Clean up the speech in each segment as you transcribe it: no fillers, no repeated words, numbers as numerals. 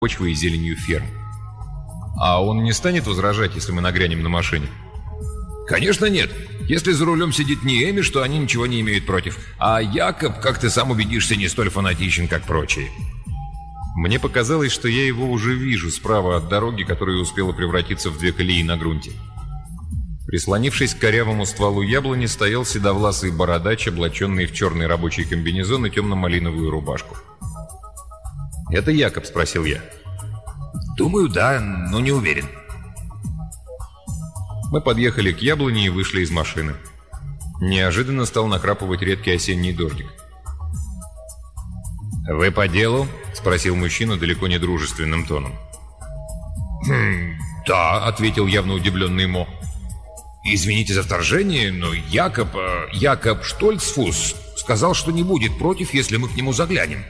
почвой и зеленью ферм. А он не станет возражать, если мы нагрянем на машине? Конечно нет. Если за рулем сидит не Эми, что они ничего не имеют против. А Якоб, как ты сам убедишься, не столь фанатичен, как прочие. Мне показалось, что я его уже вижу справа от дороги, которая успела превратиться в две колеи на грунте. Прислонившись к корявому стволу яблони, стоял седовласый бородач, облаченный в черный рабочий комбинезон и темно-малиновую рубашку. «Это Якоб?» — спросил я. Думаю, да, но не уверен. Мы подъехали к яблоне и вышли из машины. Неожиданно стал накрапывать редкий осенний дождик. «Вы по делу?» — спросил мужчина далеко не дружественным тоном. «Да», — ответил явно удивленный Мо. «Извините за вторжение, но Якоб Штольцфус сказал, что не будет против, если мы к нему заглянем».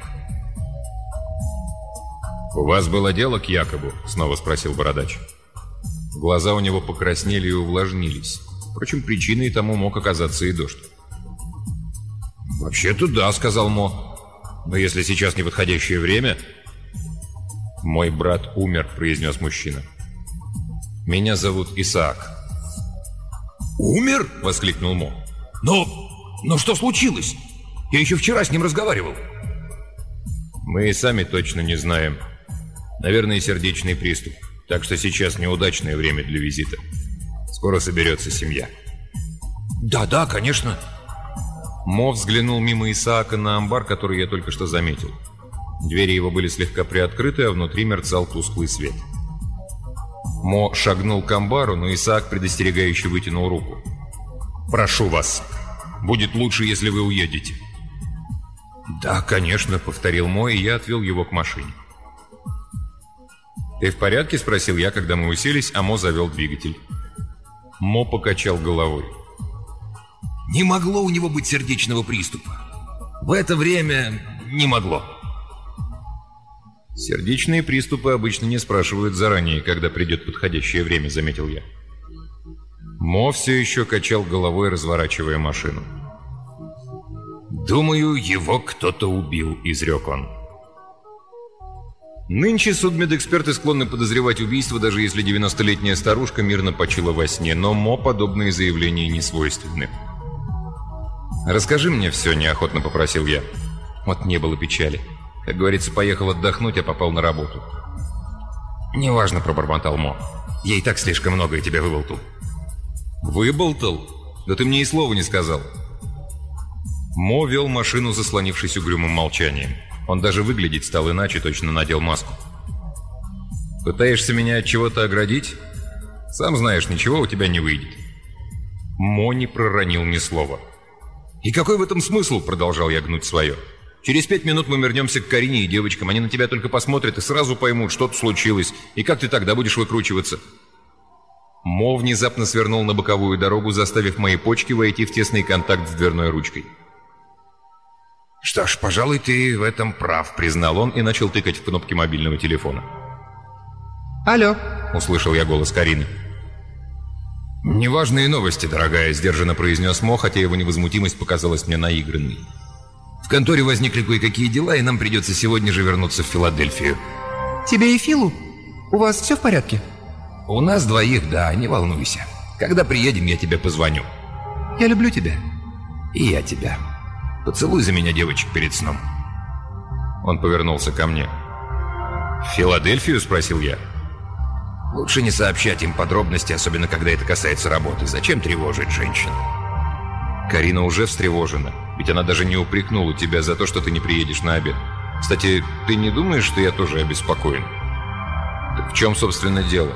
«У вас было дело к Якобу?» — снова спросил бородач. Глаза у него покраснели и увлажнились. Впрочем, причиной тому мог оказаться и дождь. «Вообще-то да», — сказал Мо. «Но если сейчас неподходящее время...» «Мой брат умер», — произнес мужчина. «Меня зовут Исаак». «Умер?» — воскликнул Мо. «Но что случилось? Я еще вчера с ним разговаривал». «Мы и сами точно не знаем. Наверное, сердечный приступ. Так что сейчас неудачное время для визита. Скоро соберется семья». «Да, конечно». Мо взглянул мимо Исаака на амбар, который я только что заметил. Двери его были слегка приоткрыты, а внутри мерцал тусклый свет. Мо шагнул к амбару, но Исаак предостерегающе вытянул руку. «Прошу вас, будет лучше, если вы уедете». «Да, конечно», — повторил Мо, и я отвел его к машине. «Ты в порядке?» — спросил я, когда мы уселись, а Мо завел двигатель. Мо покачал головой. «Не могло у него быть сердечного приступа. В это время не могло». «Сердечные приступы обычно не спрашивают заранее, когда придет подходящее время», — заметил я. Мо все еще качал головой, разворачивая машину. «Думаю, его кто-то убил», — изрек он. Нынче судмедэксперты склонны подозревать убийство, даже если 90-летняя старушка мирно почила во сне, но Мо подобные заявления не свойственны. «Расскажи мне все», — неохотно попросил я. Вот не было печали. Как говорится, поехал отдохнуть, а попал на работу. «Неважно», — пробормотал Мо. «Я и так слишком многое тебя выболтал». «Выболтал? Да ты мне и слова не сказал». Мо вел машину, заслонившись угрюмым молчанием. Он даже выглядеть стал иначе, точно надел маску. «Пытаешься меня от чего-то оградить? Сам знаешь, ничего у тебя не выйдет». Мо не проронил ни слова. «И какой в этом смысл?» — продолжал я гнуть свое. «Через 5 минут мы вернемся к Карине и девочкам. Они на тебя только посмотрят и сразу поймут, что-то случилось. И как ты тогда будешь выкручиваться?» Мо внезапно свернул на боковую дорогу, заставив мои почки войти в тесный контакт с дверной ручкой. «Что ж, пожалуй, ты в этом прав», — признал он и начал тыкать в кнопки мобильного телефона. «Алло», — услышал я голос Карины. «Неважные новости, дорогая», — сдержанно произнес Мо, хотя его невозмутимость показалась мне наигранной. «В конторе возникли кое-какие дела, и нам придется сегодня же вернуться в Филадельфию». «Тебе и Филу? У вас все в порядке?» «У нас двоих, да, не волнуйся. Когда приедем, я тебе позвоню». «Я люблю тебя». «И я тебя. Поцелуй за меня девочек перед сном». Он повернулся ко мне. «В Филадельфию?» — спросил я. «Лучше не сообщать им подробности, особенно когда это касается работы. Зачем тревожить женщин?» «Карина уже встревожена. Ведь она даже не упрекнула тебя за то, что ты не приедешь на обед. Кстати, ты не думаешь, что я тоже обеспокоен?» «Так в чем, собственно, дело?»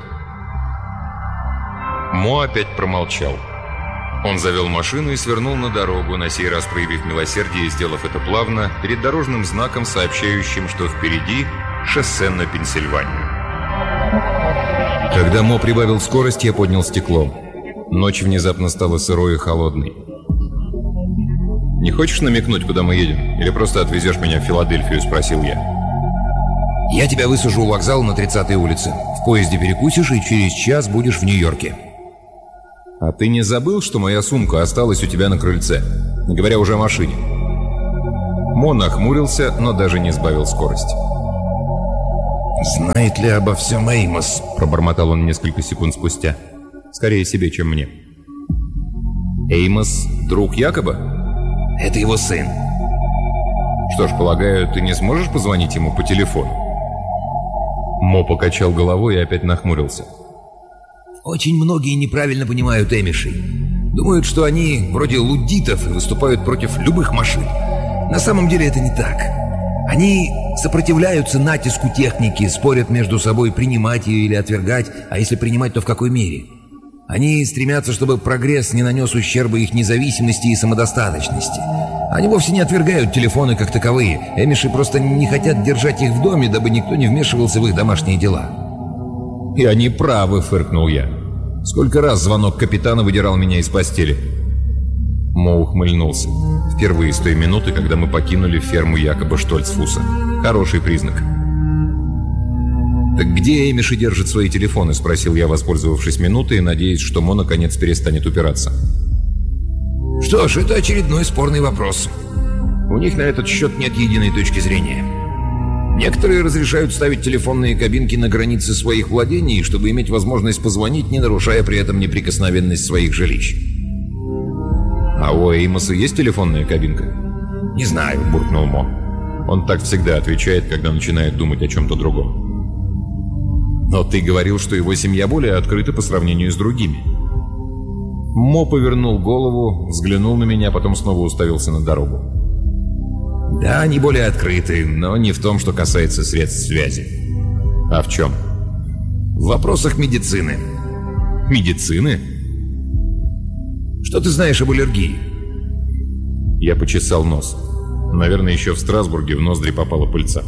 Мо опять промолчал. Он завел машину и свернул на дорогу, на сей раз проявив милосердие и сделав это плавно, перед дорожным знаком, сообщающим, что впереди шоссе на Пенсильванию. Когда Мо прибавил скорость, я поднял стекло. Ночь внезапно стала сырой и холодной. «Не хочешь намекнуть, куда мы едем? Или просто отвезешь меня в Филадельфию?» — спросил я. «Я тебя высажу у вокзала на 30-й улице. В поезде перекусишь, и через час будешь в Нью-Йорке». «А ты не забыл, что моя сумка осталась у тебя на крыльце, не говоря уже о машине?» Мо нахмурился, но даже не сбавил скорость. «Знает ли обо всем Эймос?» — пробормотал он несколько секунд спустя. Скорее себе, чем мне. Эймос — друг Якоба? «Это его сын». Что ж, полагаю, ты не сможешь позвонить ему по телефону? Мо покачал головой и опять нахмурился. «Очень многие неправильно понимают эмишей. Думают, что они вроде луддитов и выступают против любых машин. На самом деле это не так. Они сопротивляются натиску техники, спорят между собой, принимать ее или отвергать, а если принимать, то в какой мере. Они стремятся, чтобы прогресс не нанес ущерба их независимости и самодостаточности. Они вовсе не отвергают телефоны как таковые. Эмиши просто не хотят держать их в доме, дабы никто не вмешивался в их домашние дела». «И они правы», — фыркнул я. «Сколько раз звонок капитана выдирал меня из постели?» Мо ухмыльнулся. Впервые с той минуты, когда мы покинули ферму Якоба Штольцфуса. Хороший признак. «Так где эмиши держат свои телефоны?» — спросил я, воспользовавшись минутой, надеясь, что Мо наконец перестанет упираться. «Что ж, это очередной спорный вопрос. У них на этот счет нет единой точки зрения. Некоторые разрешают ставить телефонные кабинки на границе своих владений, чтобы иметь возможность позвонить, не нарушая при этом неприкосновенность своих жилищ». «А у Эймоса есть телефонная кабинка?» «Не знаю», — буркнул Мо. Он так всегда отвечает, когда начинает думать о чем-то другом. «Но ты говорил, что его семья более открыта по сравнению с другими». Мо повернул голову, взглянул на меня, потом снова уставился на дорогу. «Да, они более открыты, но не в том, что касается средств связи». «А в чем?» «В вопросах медицины». «Медицины?» «Что ты знаешь об аллергии?» Я почесал нос. Наверное, еще в Страсбурге в ноздри попала пыльца.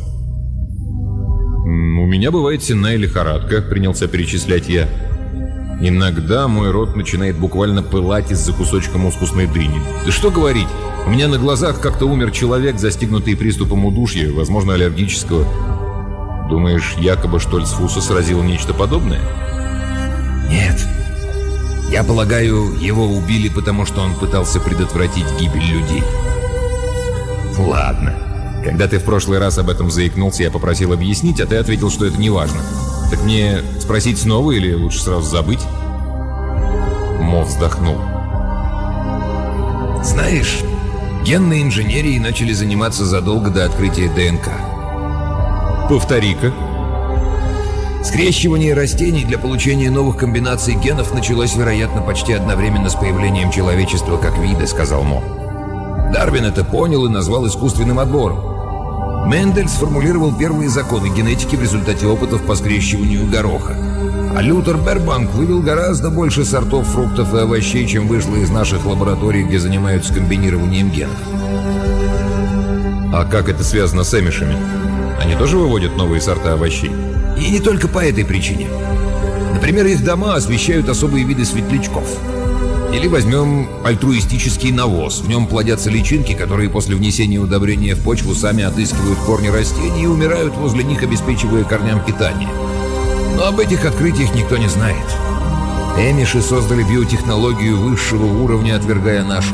«У меня бывает сенная лихорадка», — принялся перечислять я. «Иногда мой рот начинает буквально пылать из-за кусочка мускусной дыни. Да что говорить, у меня на глазах как-то умер человек, застигнутый приступом удушья, возможно, аллергического. Думаешь, Якоба Штольцфуса сразило нечто подобное?» «Нет. Я полагаю, его убили, потому что он пытался предотвратить гибель людей». «Ладно. Когда ты в прошлый раз об этом заикнулся, я попросил объяснить, а ты ответил, что это не важно. Так мне спросить снова или лучше сразу забыть?» Мо вздохнул. «Знаешь, генной инженерией начали заниматься задолго до открытия ДНК». «Повтори-ка». Скрещивание растений для получения новых комбинаций генов началось, вероятно, почти одновременно с появлением человечества как вида, сказал Мо. Дарвин это понял и назвал искусственным отбором. Мендель сформулировал первые законы генетики в результате опытов по скрещиванию гороха. А Лютер Бербанк вывел гораздо больше сортов фруктов и овощей, чем вышло из наших лабораторий, где занимаются комбинированием генов. А как это связано с эмишами? Они тоже выводят новые сорта овощей? И не только по этой причине. Например, их дома освещают особые виды светлячков. Или возьмем альтруистический навоз. В нем плодятся личинки, которые после внесения удобрения в почву сами отыскивают корни растений и умирают возле них, обеспечивая корням питание. Но об этих открытиях никто не знает. Эмиши создали биотехнологию высшего уровня, отвергая нашу.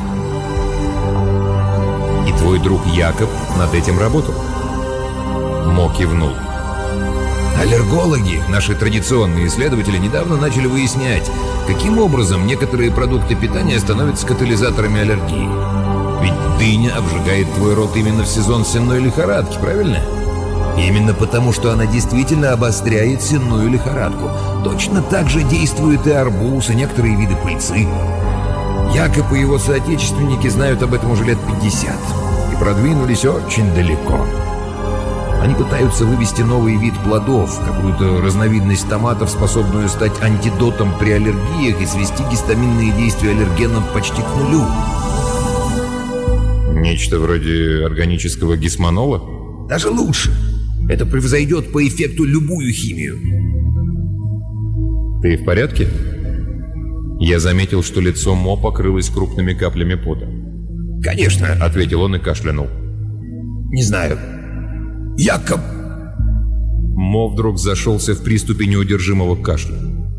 И твой друг Якоб над этим работал? Мо кивнул. Аллергологи, наши традиционные исследователи, недавно начали выяснять, каким образом некоторые продукты питания становятся катализаторами аллергии. Ведь дыня обжигает твой рот именно в сезон сенной лихорадки, правильно? Именно потому, что она действительно обостряет сенную лихорадку. Точно так же действует и арбуз, и некоторые виды пыльцы. Якоб и его соотечественники знают об этом уже лет 50 и продвинулись очень далеко. Они пытаются вывести новый вид плодов, какую-то разновидность томатов, способную стать антидотом при аллергиях и свести гистаминные действия аллергенов почти к нулю. Нечто вроде органического гисманола? Даже лучше. Это превзойдет по эффекту любую химию. Ты в порядке? Я заметил, что лицо Мо покрылось крупными каплями пота. «Конечно», — ответил он и кашлянул. «Не знаю. Якоб...» Мо вдруг зашелся в приступе неудержимого кашля.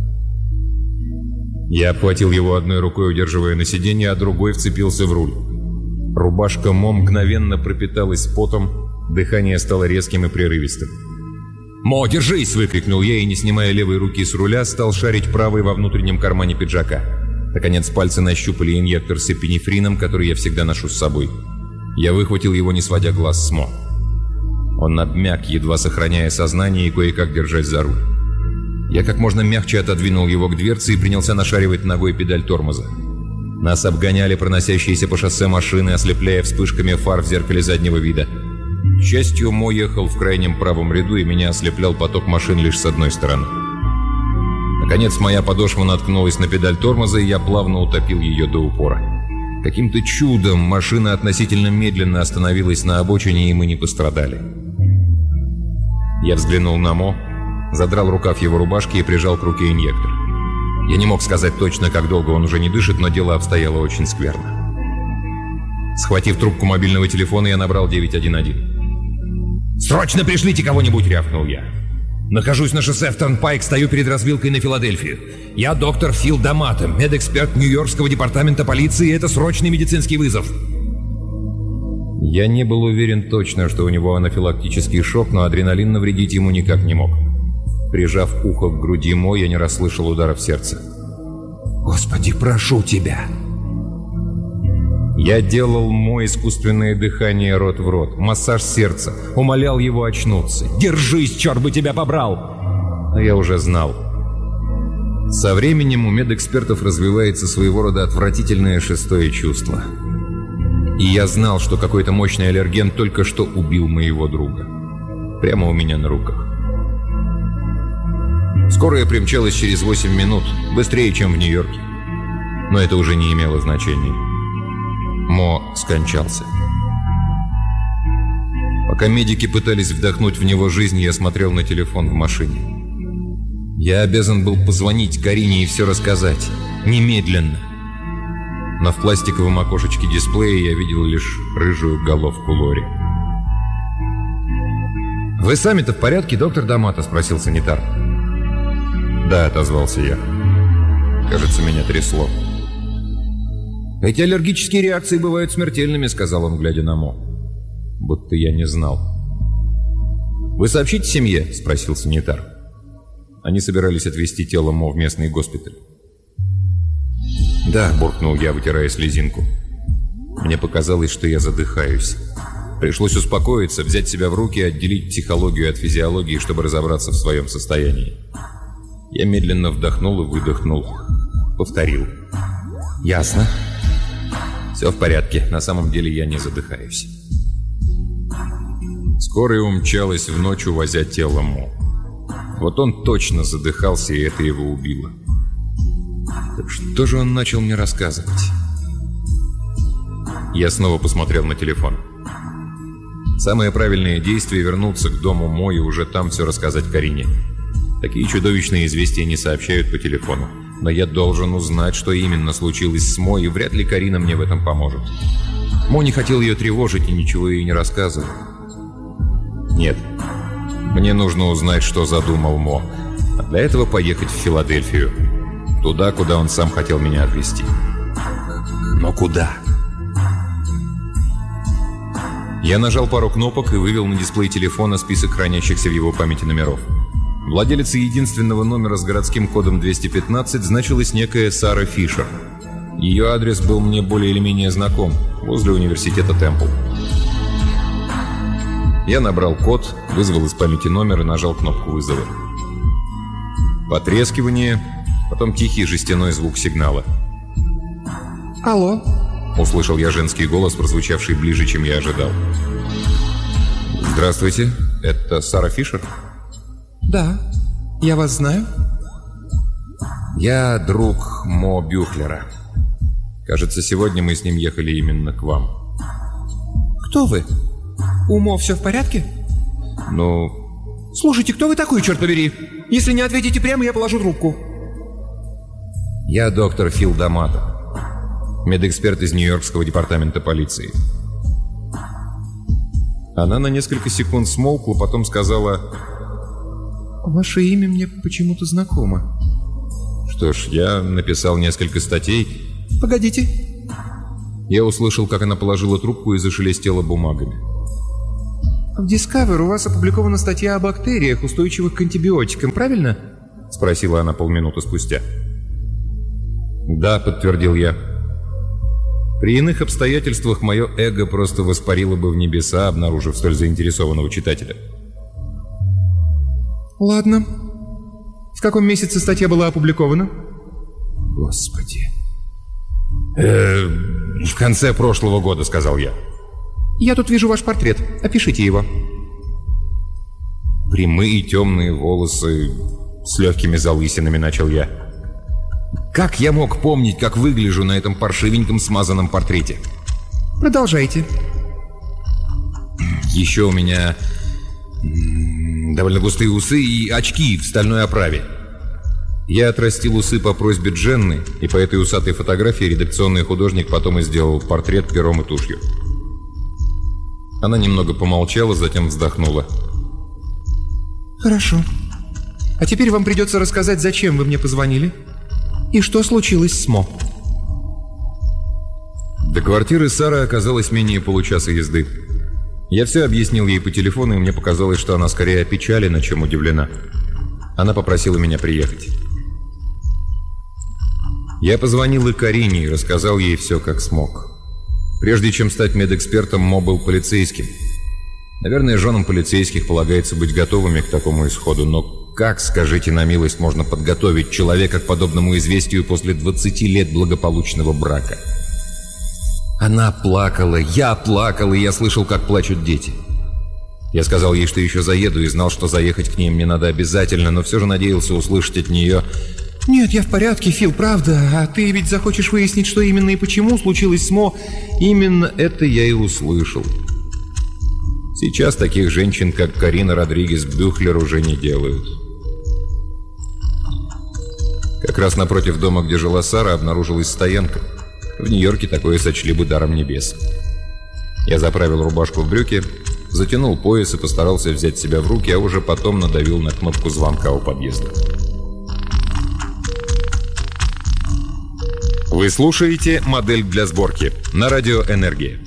Я обхватил его одной рукой, удерживая на сиденье, а другой вцепился в руль. Рубашка Мо мгновенно пропиталась потом, дыхание стало резким и прерывистым. «Мо, держись!» — выкрикнул я и, не снимая левой руки с руля, стал шарить правой во внутреннем кармане пиджака. Наконец пальцы нащупали инъектор с эпинефрином, который я всегда ношу с собой. Я выхватил его, не сводя глаз с Мо. Он обмяк, едва сохраняя сознание и кое-как держась за руль. Я как можно мягче отодвинул его к дверце и принялся нашаривать ногой педаль тормоза. Нас обгоняли проносящиеся по шоссе машины, ослепляя вспышками фар в зеркале заднего вида. К счастью, Мо ехал в крайнем правом ряду, и меня ослеплял поток машин лишь с одной стороны. Наконец, моя подошва наткнулась на педаль тормоза, и я плавно утопил ее до упора. Каким-то чудом машина относительно медленно остановилась на обочине, и мы не пострадали. Я взглянул на Мо, задрал рукав его рубашки и прижал к руке инъектор. Я не мог сказать точно, как долго он уже не дышит, но дело обстояло очень скверно. Схватив трубку мобильного телефона, я набрал 911. «Срочно пришлите кого-нибудь!» — рявкнул я. «Нахожусь на шоссе в Торнпайк, стою перед развилкой на Филадельфию. Я доктор Фил Дамато, медэксперт Нью-Йоркского департамента полиции, и это срочный медицинский вызов». Я не был уверен точно, что у него анафилактический шок, но адреналин навредить ему никак не мог. Прижав ухо к груди Мо, я не расслышал ударов сердца. «Господи, прошу тебя!» Я делал Мо искусственное дыхание рот в рот, массаж сердца, умолял его очнуться. «Держись, черт бы тебя побрал!» Но я уже знал. Со временем у медэкспертов развивается своего рода отвратительное шестое чувство. И я знал, что какой-то мощный аллерген только что убил моего друга. Прямо у меня на руках. Скорая примчалась через 8 минут, быстрее, чем в Нью-Йорке. Но это уже не имело значения. Мо скончался. Пока медики пытались вдохнуть в него жизнь, я смотрел на телефон в машине. Я обязан был позвонить Карине и все рассказать. Немедленно. Но в пластиковом окошечке дисплея я видел лишь рыжую головку Лори. «Вы сами-то в порядке, доктор Дамато?» — спросил санитар. «Да», — отозвался я. Кажется, меня трясло. «Эти аллергические реакции бывают смертельными», — сказал он, глядя на Мо. Будто я не знал. «Вы сообщите семье?» — спросил санитар. Они собирались отвезти тело Мо в местный госпиталь. «Да», — буркнул я, вытирая слезинку. Мне показалось, что я задыхаюсь. Пришлось успокоиться, взять себя в руки и отделить психологию от физиологии, чтобы разобраться в своем состоянии. Я медленно вдохнул и выдохнул. Повторил. «Ясно. Все в порядке. На самом деле я не задыхаюсь». Скорая умчалась в ночь, увозя тело Мо. Вот он точно задыхался, и это его убило. Так что же он начал мне рассказывать? Я снова посмотрел на телефон. Самое правильное действие — вернуться к дому Мо и уже там все рассказать Карине. Такие чудовищные известия не сообщают по телефону. Но я должен узнать, что именно случилось с Мо, и вряд ли Карина мне в этом поможет. Мо не хотел ее тревожить и ничего ей не рассказывал. Нет, мне нужно узнать, что задумал Мо. А для этого поехать в Филадельфию. Туда, куда он сам хотел меня отвезти. Но куда? Я нажал пару кнопок и вывел на дисплей телефона список хранящихся в его памяти номеров. Владелицей единственного номера с городским кодом 215 значилась некая Сара Фишер. Ее адрес был мне более или менее знаком, возле университета Темпл. Я набрал код, вызвал из памяти номер и нажал кнопку вызова. Потрескивание, потом тихий жестяной звук сигнала. «Алло?» — услышал я женский голос, прозвучавший ближе, чем я ожидал. «Здравствуйте, это Сара Фишер?» «Да. Я вас знаю?» «Я друг Мо Бюхлера. Кажется, сегодня мы с ним ехали именно к вам». «Кто вы? У Мо все в порядке?» «Ну...» «Слушайте, кто вы такой, черт побери? Если не ответите прямо, я положу трубку». «Я доктор Фил Дамато, медэксперт из Нью-Йоркского департамента полиции». Она на несколько секунд смолкла, потом сказала: «Ваше имя мне почему-то знакомо». «Что ж, я написал несколько статей». «Погодите». Я услышал, как она положила трубку и зашелестела бумагами. В Discover у вас опубликована статья о бактериях, устойчивых к антибиотикам, правильно? Спросила она полминуты спустя. «Да», — подтвердил я. При иных обстоятельствах мое эго просто воспарило бы в небеса, обнаружив столь заинтересованного читателя. Ладно. В каком месяце статья была опубликована? Господи. В конце прошлого года, сказал я. Я тут вижу ваш портрет. Опишите его. Прямые темные волосы с легкими залысинами, начал я. Как я мог помнить, как выгляжу на этом паршивеньком смазанном портрете? Продолжайте. Еще у меня довольно густые усы и очки в стальной оправе. Я отрастил усы по просьбе Дженны, и по этой усатой фотографии редакционный художник потом и сделал портрет пером и тушью. Она немного помолчала, затем вздохнула. Хорошо. А теперь вам придется рассказать, зачем вы мне позвонили и что случилось с Мо. До квартиры Сары оказалось менее получаса езды. Я все объяснил ей по телефону, и мне показалось, что она скорее опечалена, чем удивлена. Она попросила меня приехать. Я позвонил и Карине и рассказал ей все, как смог. Прежде чем стать медэкспертом, Мо был полицейским. Наверное, женам полицейских полагается быть готовыми к такому исходу, но как, скажите на милость, можно подготовить человека к подобному известию после 20 лет благополучного брака? Она плакала, я плакал, и я слышал, как плачут дети. Я сказал ей, что еще заеду, и знал, что заехать к ней мне надо обязательно, но все же надеялся услышать от нее: «Нет, я в порядке, Фил, правда. А ты ведь захочешь выяснить, что именно и почему случилось с Мо». Именно это я и услышал. Сейчас таких женщин, как Карина Родригес-Бюхлер, уже не делают. Как раз напротив дома, где жила Сара, обнаружилась стоянка. В Нью-Йорке такое сочли бы даром небес. Я заправил рубашку в брюки, затянул пояс и постарался взять себя в руки, а уже потом надавил на кнопку звонка у подъезда. Вы слушаете «Модель для сборки» на радио «Энергия».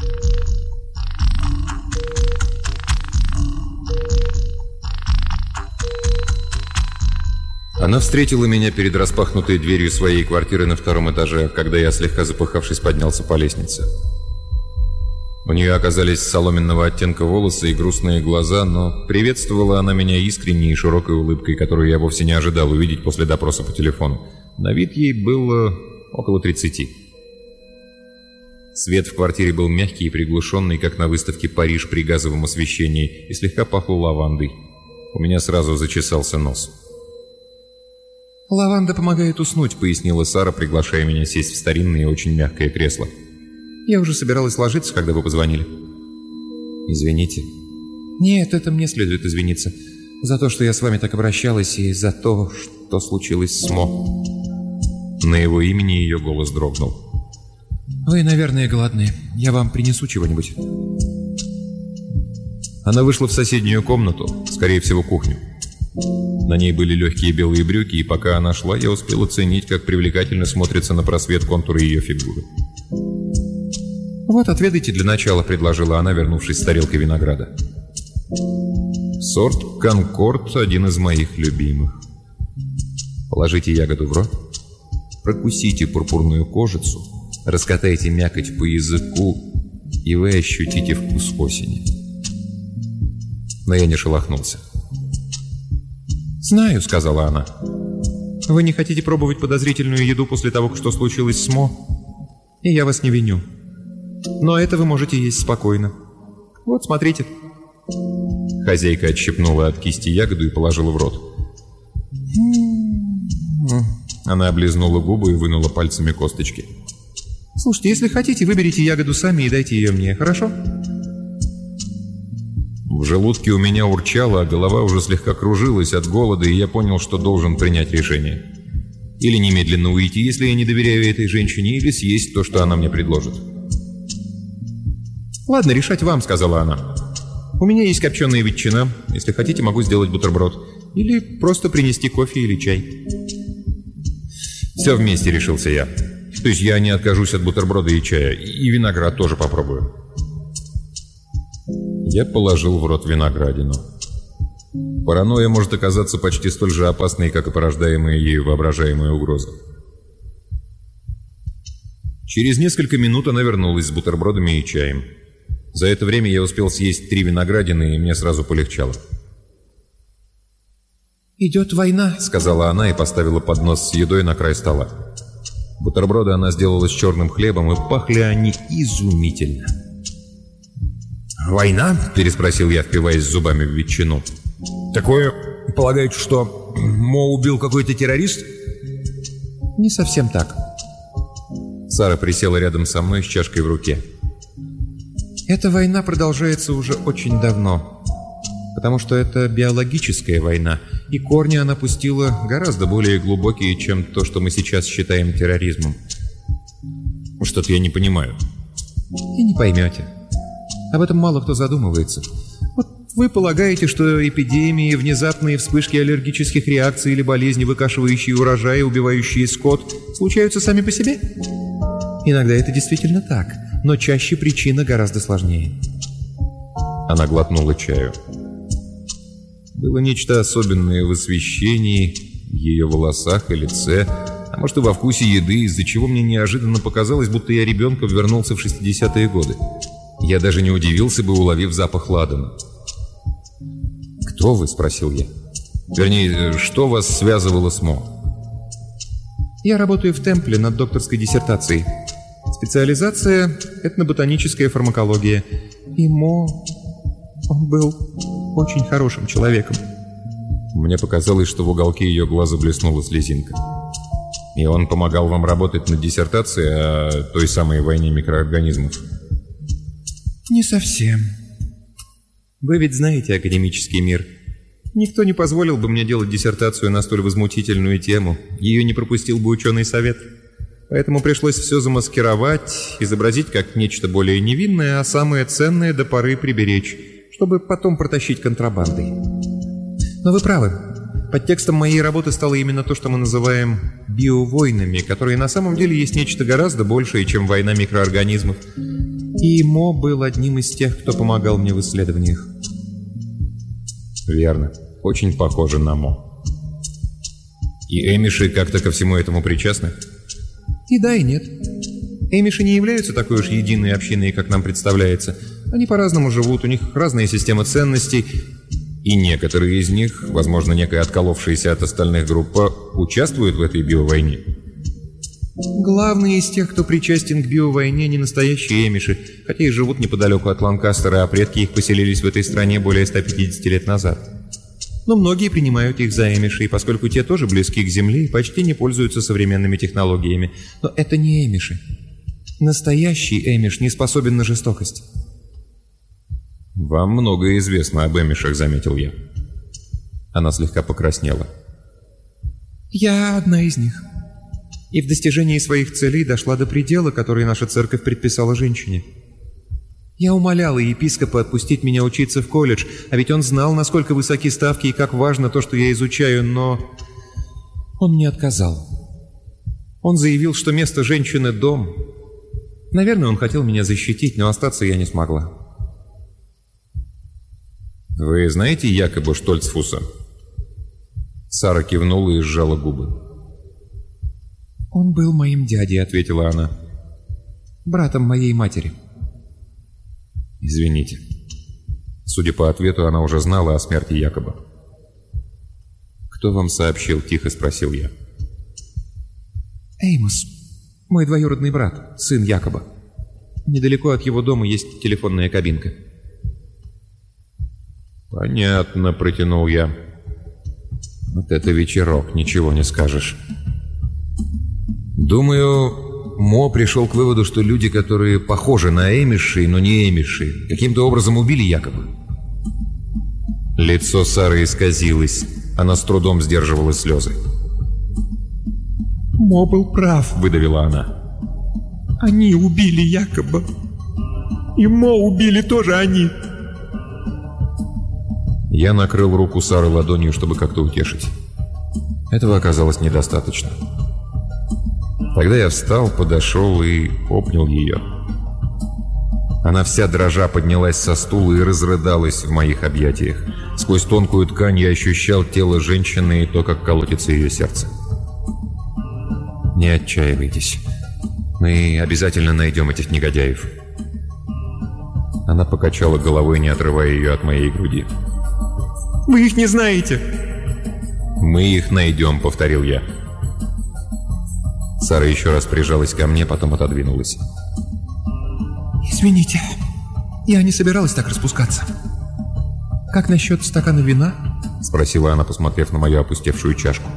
Она встретила меня перед распахнутой дверью своей квартиры на втором этаже, когда я, слегка запыхавшись, поднялся по лестнице. У нее оказались соломенного оттенка волосы и грустные глаза, но приветствовала она меня искренней и широкой улыбкой, которую я вовсе не ожидал увидеть после допроса по телефону. На вид ей было около 30. Свет в квартире был мягкий и приглушенный, как на выставке «Париж» при газовом освещении, и слегка пахло лавандой. У меня сразу зачесался нос. «Лаванда помогает уснуть», — пояснила Сара, приглашая меня сесть в старинное и очень мягкое кресло. «Я уже собиралась ложиться, когда вы позвонили». «Извините». «Нет, это мне следует извиниться. За то, что я с вами так обращалась, и за то, что случилось с Мо». На его имени ее голос дрогнул. «Вы, наверное, голодны. Я вам принесу чего-нибудь». Она вышла в соседнюю комнату, скорее всего, кухню. На ней были легкие белые брюки, и пока она шла, я успел оценить, как привлекательно смотрится на просвет контуры ее фигуры. «Вот, отведайте для начала», — предложила она, вернувшись с тарелкой винограда. Сорт «Конкорд» — один из моих любимых. Положите ягоду в рот, прокусите пурпурную кожицу, раскатайте мякоть по языку, и вы ощутите вкус осени. Но я не шелохнулся. «Знаю», — сказала она. «Вы не хотите пробовать подозрительную еду после того, что случилось с Мо, и я вас не виню. Но это вы можете есть спокойно. Вот, смотрите». Хозяйка отщипнула от кисти ягоду и положила в рот. Она облизнула губы и вынула пальцами косточки. «Слушайте, если хотите, выберите ягоду сами и дайте ее мне, хорошо?» В желудке у меня урчало, а голова уже слегка кружилась от голода, и я понял, что должен принять решение. Или немедленно уйти, если я не доверяю этой женщине, или съесть то, что она мне предложит. «Ладно, решать вам», — сказала она. «У меня есть копченая ветчина. Если хотите, могу сделать бутерброд. Или просто принести кофе или чай». «Все вместе», — решился я. «То есть я не откажусь от бутерброда и чая, и виноград тоже попробую». Я положил в рот виноградину. Паранойя может оказаться почти столь же опасной, как и порождаемая ею воображаемая угроза. Через несколько минут она вернулась с бутербродами и чаем. За это время я успел съесть 3 виноградины, и мне сразу полегчало. «Идет война», — сказала она и поставила поднос с едой на край стола. Бутерброды она сделала с черным хлебом, и пахли они изумительно. «Война?» — переспросил я, впиваясь зубами в ветчину. «Такое, полагаете, что Мо убил какой-то террорист?» «Не совсем так». Сара присела рядом со мной с чашкой в руке. «Эта война продолжается уже очень давно, потому что это биологическая война, и корни она пустила гораздо более глубокие, чем то, что мы сейчас считаем терроризмом». «Что-то я не понимаю». «И не поймете. Об этом мало кто задумывается. Вот вы полагаете, что эпидемии, внезапные вспышки аллергических реакций или болезни, выкашивающие урожай, убивающие скот, случаются сами по себе? Иногда это действительно так, но чаще причина гораздо сложнее». Она глотнула чаю. Было нечто особенное в освещении, ее волосах и лице, а может и во вкусе еды, из-за чего мне неожиданно показалось, будто я ребенком вернулся в 60-е годы. Я даже не удивился бы, уловив запах ладана. «Кто вы?» — спросил я. «Вернее, что вас связывало с Мо?» «Я работаю в Темпле над докторской диссертацией. Специализация — этноботаническая фармакология. И Мо... он был очень хорошим человеком». Мне показалось, что в уголке ее глаза блеснула слезинка. «И он помогал вам работать над диссертацией о той самой войне микроорганизмов?» «Не совсем. Вы ведь знаете академический мир. Никто не позволил бы мне делать диссертацию на столь возмутительную тему. Ее не пропустил бы ученый совет. Поэтому пришлось все замаскировать, изобразить как нечто более невинное, а самое ценное до поры приберечь, чтобы потом протащить контрабандой. Но вы правы. Подтекстом моей работы стало именно то, что мы называем биовойнами, которые на самом деле есть нечто гораздо большее, чем война микроорганизмов. И Мо был одним из тех, кто помогал мне в исследованиях». «Верно. Очень похоже на Мо. И эмиши как-то ко всему этому причастны?» «И да, и нет. Эмиши не являются такой уж единой общиной, как нам представляется. Они по-разному живут, у них разная система ценностей». «И некоторые из них, возможно, некая отколовшаяся от остальных группа, участвуют в этой биовойне?» «Главные из тех, кто причастен к биовойне, не настоящие эмиши, хотя и живут неподалеку от Ланкастера, а предки их поселились в этой стране более 150 лет назад. Но многие принимают их за эмишей, поскольку те тоже близки к Земле и почти не пользуются современными технологиями. Но это не эмиши. Настоящий эмиш не способен на жестокость». «Вам многое известно об эмишах», — заметил я. Она слегка покраснела. «Я одна из них. И в достижении своих целей дошла до предела, который наша церковь предписала женщине. Я умоляла епископа отпустить меня учиться в колледж, а ведь он знал, насколько высоки ставки и как важно то, что я изучаю, но он мне отказал. Он заявил, что место женщины — дом. Наверное, он хотел меня защитить, но остаться я не смогла». «Вы знаете Якоба Штольцфуса?» Сара кивнула и сжала губы. «Он был моим дядей», — ответила она. «Братом моей матери». «Извините». Судя по ответу, она уже знала о смерти Якоба. «Кто вам сообщил?» — тихо спросил я. «Эймос, мой двоюродный брат, сын Якоба. Недалеко от его дома есть телефонная кабинка». «Понятно», — протянул я. «Вот это вечерок, ничего не скажешь». Думаю, Мо пришел к выводу, что люди, которые похожи на эмиши, но не эмиши, каким-то образом убили Якоба. Лицо Сары исказилось. Она с трудом сдерживала слезы. «Мо был прав», — выдавила она. «Они убили Якоба. И Мо убили тоже они». Я накрыл руку Сары ладонью, чтобы как-то утешить. Этого оказалось недостаточно. Тогда я встал, подошел и обнял ее. Она вся дрожа поднялась со стула и разрыдалась в моих объятиях. Сквозь тонкую ткань я ощущал тело женщины и то, как колотится ее сердце. «Не отчаивайтесь. Мы обязательно найдем этих негодяев». Она покачала головой, не отрывая ее от моей груди. «Вы их не знаете!» «Мы их найдем», — повторил я. Сара еще раз прижалась ко мне, потом отодвинулась. «Извините, я не собиралась так распускаться. Как насчет стакана вина?» — спросила она, посмотрев на мою опустевшую чашку.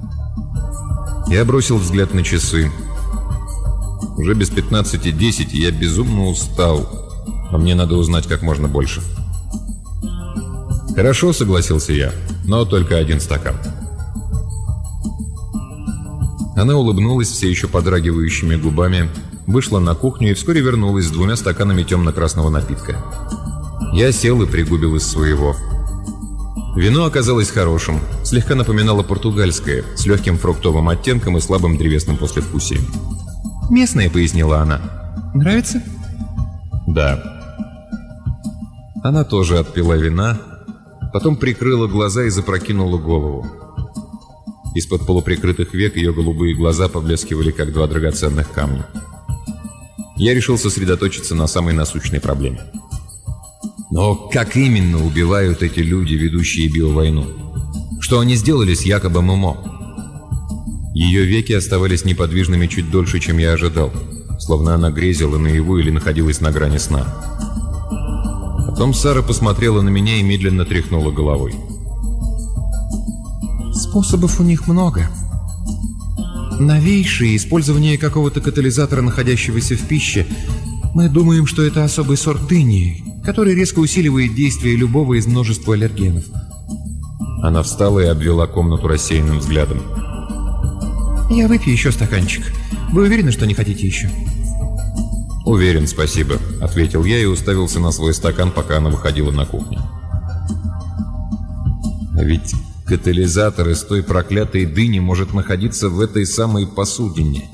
Я бросил взгляд на часы. Уже без 15:10, и я безумно устал, а мне надо узнать как можно больше. «Хорошо», — согласился я, — «но только один стакан». Она улыбнулась все еще подрагивающими губами, вышла на кухню и вскоре вернулась с 2 стаканами темно-красного напитка. Я сел и пригубил из своего. Вино оказалось хорошим, слегка напоминало португальское, с легким фруктовым оттенком и слабым древесным послевкусием. «Местное», — пояснила она. «Нравится?» «Да». Она тоже отпила вина, потом прикрыла глаза и запрокинула голову. Из-под полуприкрытых век ее голубые глаза поблескивали, как 2 драгоценных камня. Я решил сосредоточиться на самой насущной проблеме. Но как именно убивают эти люди, ведущие биовойну? Что они сделали с Якобом Момо? Ее веки оставались неподвижными чуть дольше, чем я ожидал, словно она грезила наяву или находилась на грани сна. Потом Сара посмотрела на меня и медленно тряхнула головой. «Способов у них много. Новейшее использование какого-то катализатора, находящегося в пище. Мы думаем, что это особый сорт дыни, который резко усиливает действие любого из множества аллергенов». Она встала и обвела комнату рассеянным взглядом. «Я выпью еще стаканчик. Вы уверены, что не хотите еще?» «Уверен, спасибо», — ответил я и уставился на свой стакан, пока она выходила на кухню. А ведь катализатор из той проклятой дыни может находиться в этой самой посудине.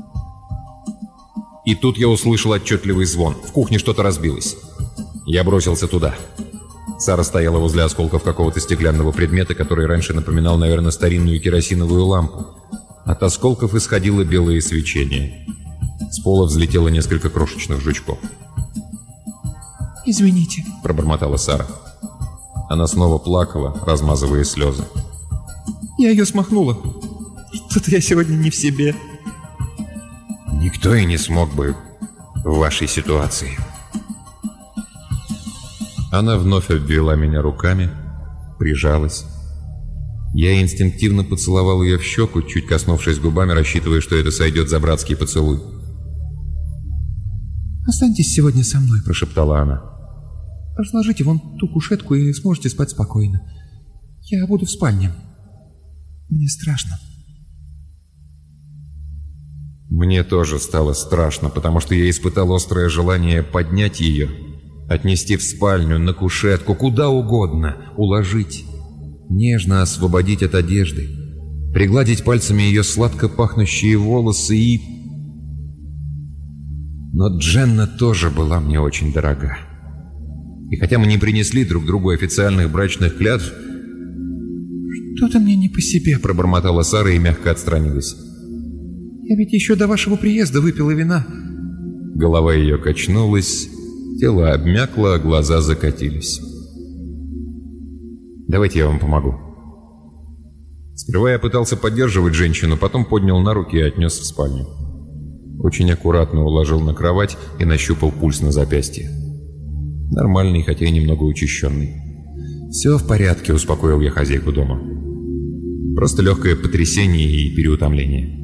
И тут я услышал отчетливый звон. В кухне что-то разбилось. Я бросился туда. Сара стояла возле осколков какого-то стеклянного предмета, который раньше напоминал, наверное, старинную керосиновую лампу. От осколков исходило белое свечение. С пола взлетело несколько крошечных жучков. «Извините», — пробормотала Сара. Она снова плакала, размазывая слезы. «Я ее смахнула. Что-то я сегодня не в себе». «Никто и не смог бы в вашей ситуации». Она вновь обвела меня руками, прижалась. Я инстинктивно поцеловал ее в щеку, чуть коснувшись губами, рассчитывая, что это сойдет за братский поцелуй. «Останьтесь сегодня со мной», — прошептала она. «Разложите вон ту кушетку и сможете спать спокойно. Я буду в спальне. Мне страшно». Мне тоже стало страшно, потому что я испытал острое желание поднять ее, отнести в спальню, на кушетку, куда угодно, уложить, нежно освободить от одежды, пригладить пальцами ее сладко пахнущие волосы и... Но Дженна тоже была мне очень дорога. И хотя мы не принесли друг другу официальных брачных клятв... «Что-то мне не по себе», — пробормотала Сара и мягко отстранилась. «Я ведь еще до вашего приезда выпила вина». Голова ее качнулась, тело обмякло, а глаза закатились. «Давайте я вам помогу». Сперва я пытался поддерживать женщину, потом поднял на руки и отнес в спальню. Очень аккуратно уложил на кровать и нащупал пульс на запястье. Нормальный, хотя и немного учащенный. «Все в порядке», — успокоил я хозяйку дома. «Просто легкое потрясение и переутомление».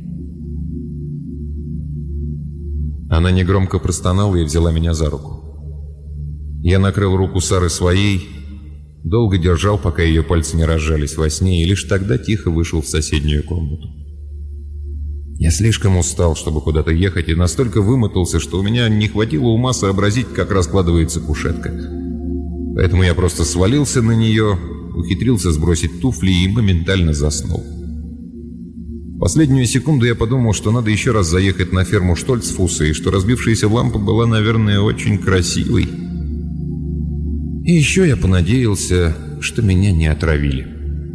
Она негромко простонала и взяла меня за руку. Я накрыл руку Сары своей, долго держал, пока ее пальцы не разжались во сне, и лишь тогда тихо вышел в соседнюю комнату. Я слишком устал, чтобы куда-то ехать, и настолько вымотался, что у меня не хватило ума сообразить, как раскладывается кушетка. Поэтому я просто свалился на нее, ухитрился сбросить туфли и моментально заснул. Последнюю секунду я подумал, что надо еще раз заехать на ферму Штольцфуса, и что разбившаяся лампа была, наверное, очень красивой. И еще я понадеялся, что меня не отравили.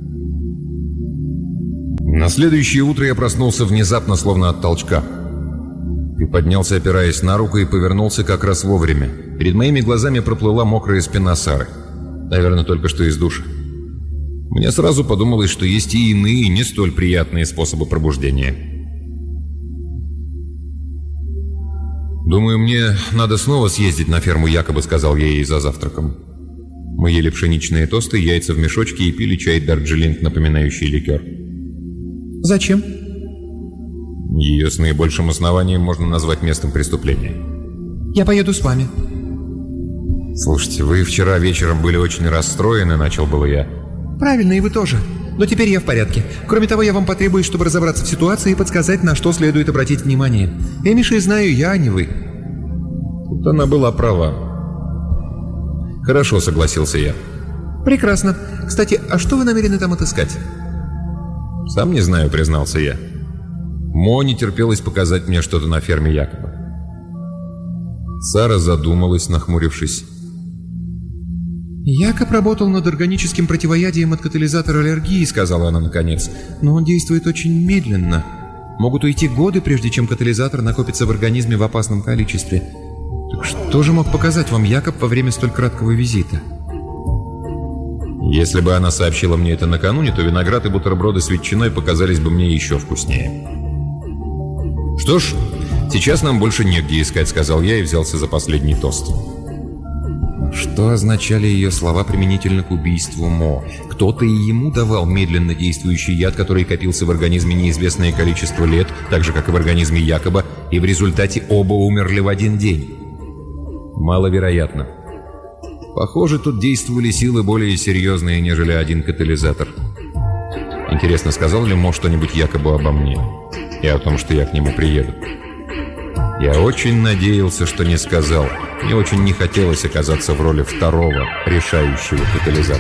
На следующее утро я проснулся внезапно, словно от толчка. Приподнялся, опираясь на руку, и повернулся как раз вовремя. Перед моими глазами проплыла мокрая спина Сары. Наверное, только что из душа. Мне сразу подумалось, что есть и иные, не столь приятные способы пробуждения. «Думаю, мне надо снова съездить на ферму Якоба», — сказал я ей за завтраком. Мы ели пшеничные тосты, яйца в мешочке и пили чай Дарджилинг, напоминающий ликер. «Зачем?» Ее с наибольшим основанием можно назвать местом преступления. «Я поеду с вами». «Слушайте, вы вчера вечером были очень расстроены», — начал было я. «Правильно, и вы тоже. Но теперь я в порядке. Кроме того, я вам потребуюсь, чтобы разобраться в ситуации и подсказать, на что следует обратить внимание. Эмиши знаю я, а не вы». Тут она была права. «Хорошо», — согласился я. «Прекрасно. Кстати, а что вы намерены там отыскать?» «Сам не знаю», — признался я. Мо не терпелось показать мне что-то на ферме Якоба. Сара задумалась, нахмурившись. «Якоб работал над органическим противоядием от катализатора аллергии», — сказала она наконец. «Но он действует очень медленно. Могут уйти годы, прежде чем катализатор накопится в организме в опасном количестве. Так что же мог показать вам Якоб во время столь краткого визита?» Если бы она сообщила мне это накануне, то виноград и бутерброды с ветчиной показались бы мне еще вкуснее. «Что ж, сейчас нам больше негде искать», — сказал я и взялся за последний тост. Что означали ее слова применительно к убийству Мо? Кто-то и ему давал медленно действующий яд, который копился в организме неизвестное количество лет, так же, как и в организме Якоба, и в результате оба умерли в один день. Маловероятно. Похоже, тут действовали силы более серьезные, нежели один катализатор. Интересно, сказал ли Мо что-нибудь Якобу обо мне? И о том, что я к нему приеду? Я очень надеялся, что не сказал. Мне очень не хотелось оказаться в роли второго, решающего катализатора.